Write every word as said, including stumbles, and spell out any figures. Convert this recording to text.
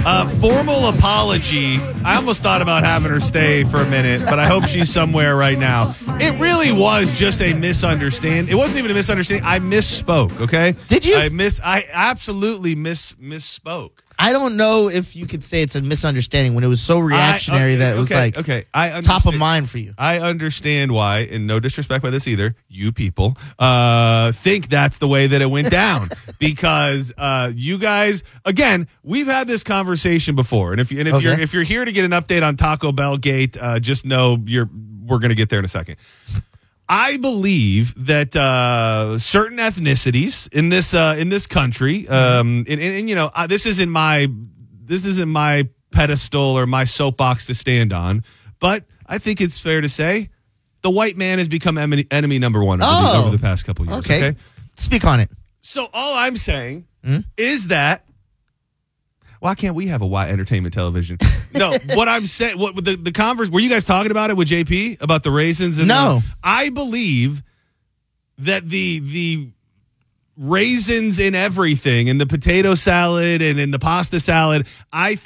Uh, formal apology. I almost thought about having her stay for a minute, but I hope she's somewhere right now. It really was just a misunderstanding. It wasn't even a misunderstanding. I misspoke, okay? Did you? I miss. I absolutely miss misspoke. I don't know if you could say it's a misunderstanding when it was so reactionary I, okay, that it was okay, like okay. I top of mind for you. I understand why, and no disrespect by this either, you people uh, think that's the way that it went down. Because uh, you guys, again, we've had this conversation before. And if, you, and if, Okay. you're, if you're here to get an update on Taco Bell Gate, uh, just know you're we're going to get there in a second. I believe that uh, certain ethnicities in this uh, in this country, um, and, and, and you know, uh, this isn't my this isn't my pedestal or my soapbox to stand on, but I think it's fair to say the white man has become enemy, enemy number one over, Oh, the, over the past couple years. Okay. Okay, Speak on it. so all I'm saying Hmm? is that. Why can't we have a Y Entertainment Television? No, what I'm saying, what the the converse, were you guys talking about it with J P about the raisins? And No. the, I believe that the the raisins in everything, in the potato salad and in the pasta salad, I.